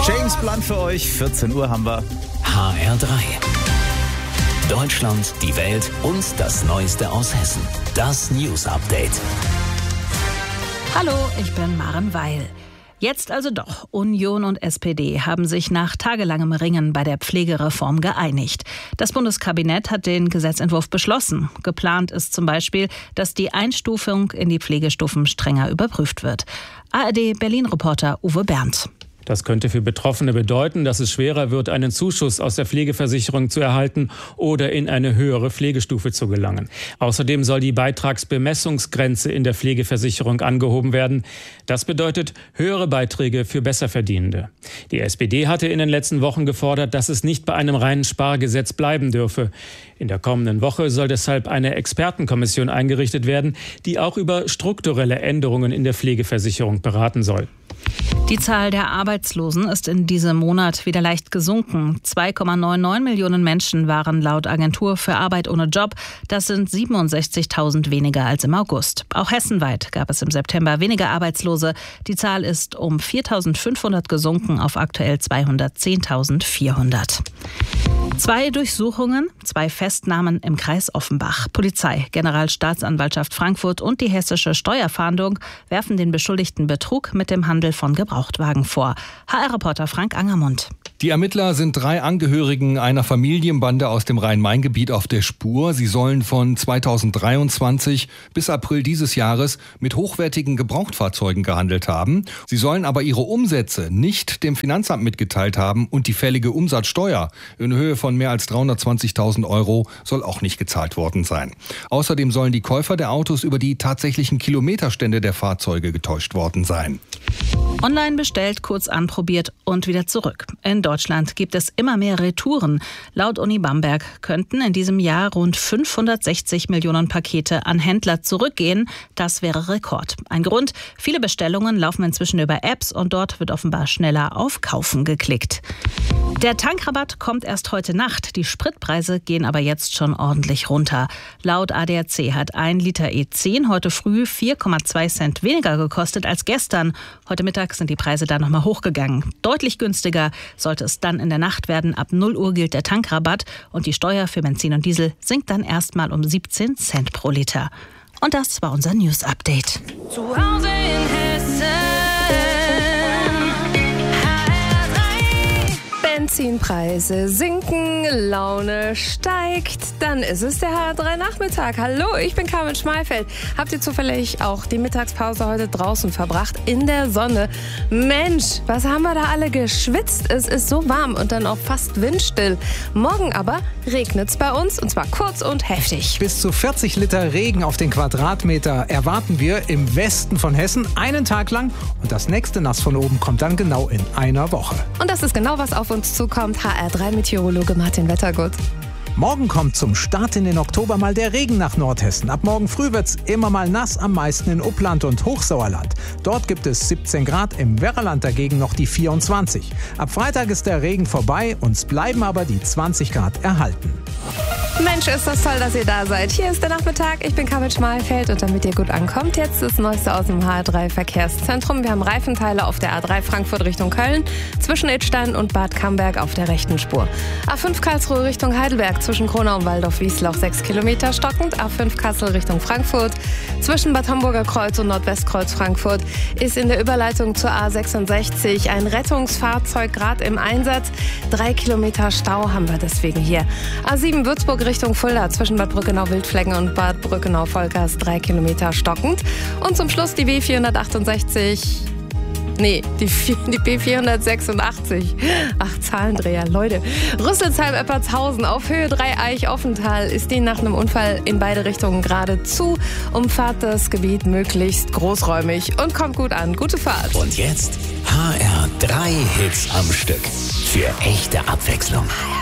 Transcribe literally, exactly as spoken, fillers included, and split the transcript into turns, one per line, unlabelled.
James Blunt für euch, vierzehn Uhr haben wir.
H R drei. Deutschland, die Welt und das Neueste aus Hessen. Das News Update.
Hallo, ich bin Maren Weil. Jetzt also doch. Union und S P D haben sich nach tagelangem Ringen bei der Pflegereform geeinigt. Das Bundeskabinett hat den Gesetzentwurf beschlossen. Geplant ist zum Beispiel, dass die Einstufung in die Pflegestufen strenger überprüft wird. A R D-Berlin-Reporter Uwe Berndt.
Das könnte für Betroffene bedeuten, dass es schwerer wird, einen Zuschuss aus der Pflegeversicherung zu erhalten oder in eine höhere Pflegestufe zu gelangen. Außerdem soll die Beitragsbemessungsgrenze in der Pflegeversicherung angehoben werden. Das bedeutet höhere Beiträge für Besserverdienende. Die S P D hatte in den letzten Wochen gefordert, dass es nicht bei einem reinen Spargesetz bleiben dürfe. In der kommenden Woche soll deshalb eine Expertenkommission eingerichtet werden, die auch über strukturelle Änderungen in der Pflegeversicherung beraten soll.
Die Zahl der Arbeitslosen ist in diesem Monat wieder leicht gesunken. zwei Komma neunundneunzig Millionen Menschen waren laut Agentur für Arbeit ohne Job. Das sind siebenundsechzigtausend weniger als im August. Auch hessenweit gab es im September weniger Arbeitslose. Die Zahl ist um viertausendfünfhundert gesunken auf aktuell zweihundertzehntausendvierhundert. Zwei Durchsuchungen, zwei Festnahmen im Kreis Offenbach. Polizei, Generalstaatsanwaltschaft Frankfurt und die hessische Steuerfahndung werfen den Beschuldigten Betrug mit dem Handel von Gebrauchtwagen vor. H R-Reporter Frank Angermund.
Die Ermittler sind drei Angehörigen einer Familienbande aus dem Rhein-Main-Gebiet auf der Spur. Sie sollen von zweitausenddreiundzwanzig bis April dieses Jahres mit hochwertigen Gebrauchtfahrzeugen gehandelt haben. Sie sollen aber ihre Umsätze nicht dem Finanzamt mitgeteilt haben und die fällige Umsatzsteuer in Höhe von mehr als dreihundertzwanzigtausend Euro soll auch nicht gezahlt worden sein. Außerdem sollen die Käufer der Autos über die tatsächlichen Kilometerstände der Fahrzeuge getäuscht worden sein.
Online bestellt, kurz anprobiert und wieder zurück. In Deutschland gibt es immer mehr Retouren. Laut Uni Bamberg könnten in diesem Jahr rund fünfhundertsechzig Millionen Pakete an Händler zurückgehen. Das wäre Rekord. Ein Grund, viele Bestellungen laufen inzwischen über Apps und dort wird offenbar schneller auf Kaufen geklickt. Der Tankrabatt kommt erst heute Nacht. Die Spritpreise gehen aber jetzt schon ordentlich runter. Laut A D A C hat ein Liter E zehn heute früh vier Komma zwei Cent weniger gekostet als gestern. Heute Mittag sind die Preise da nochmal hochgegangen. Deutlich günstiger sollte es dann in der Nacht werden. Ab null Uhr gilt der Tankrabatt und die Steuer für Benzin und Diesel sinkt dann erstmal um siebzehn Cent pro Liter. Und das war unser News Update.
Zu Hause in Hessen. Benzinpreise sinken, Laune steigt, dann ist es der H R drei Nachmittag. Hallo, ich bin Carmen Schmalfeld. Habt ihr zufällig auch die Mittagspause heute draußen verbracht, in der Sonne? Mensch, was haben wir da alle geschwitzt? Es ist so warm und dann auch fast windstill. Morgen aber regnet's bei uns und zwar kurz und heftig.
Bis zu vierzig Liter Regen auf den Quadratmeter erwarten wir im Westen von Hessen einen Tag lang und das nächste Nass von oben kommt dann genau in einer Woche.
Und das ist genau, was auf uns zukommt. H R drei Meteorologe Martin Wettergut.
Morgen kommt zum Start in den Oktober mal der Regen nach Nordhessen. Ab morgen früh wird's immer mal nass, am meisten in Uppland und Hochsauerland. Dort gibt es siebzehn Grad, im Werraland dagegen noch die vierundzwanzig. Ab Freitag ist der Regen vorbei, uns bleiben aber die zwanzig Grad erhalten.
Mensch, ist das toll, dass ihr da seid. Hier ist der Nachmittag, ich bin Carmen Schmalfeld und damit ihr gut ankommt, jetzt das Neueste aus dem H R drei Verkehrszentrum. Wir haben Reifenteile auf der A drei Frankfurt Richtung Köln, zwischen Idstein und Bad Camberg auf der rechten Spur. A fünf Karlsruhe Richtung Heidelberg, zwischen Kronau und Waldorf-Wiesloch sechs Kilometer stockend. A fünf Kassel Richtung Frankfurt, zwischen Bad Homburger Kreuz und Nordwestkreuz Frankfurt ist in der Überleitung zur A sechsundsechzig ein Rettungsfahrzeug gerade im Einsatz. Drei Kilometer Stau haben wir deswegen hier. A sieben Würzburg Richtung Fulda, zwischen Bad Brückenau-Wildflecken und Bad Brückenau-Volkers drei Kilometer stockend. Und zum Schluss die B vierhundertachtundsechzig... Nee, die, die B vierhundertsechsundachtzig. Ach, Zahlendreher, Leute. Rüsselsheim-Eppertshausen auf Höhe drei Eich-Offental ist die nach einem Unfall in beide Richtungen gerade zu. Umfahrt das Gebiet möglichst großräumig und kommt gut an. Gute Fahrt.
Und jetzt H R drei Hits am Stück. Für echte Abwechslung.